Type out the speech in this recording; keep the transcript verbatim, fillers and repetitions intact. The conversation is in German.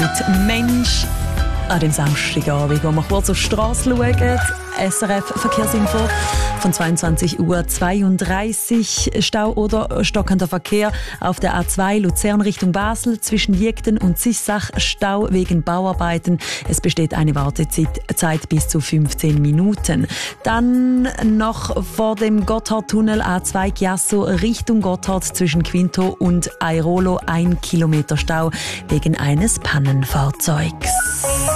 mit «Mensch» an dem Samstagabend, wo wir kurz auf die Straße schauen. S R F Verkehrsinfo von zweiundzwanzig Uhr zweiunddreißig. Stau oder stockender Verkehr auf der A zwei Luzern Richtung Basel zwischen Jegden und Sissach. Stau wegen Bauarbeiten. Es besteht eine Wartezeit Zeit bis zu fünfzehn Minuten. Dann noch vor dem Gotthardtunnel A zwei Chiasso Richtung Gotthard zwischen Quinto und Airolo ein Kilometer Stau wegen eines Pannenfahrzeugs.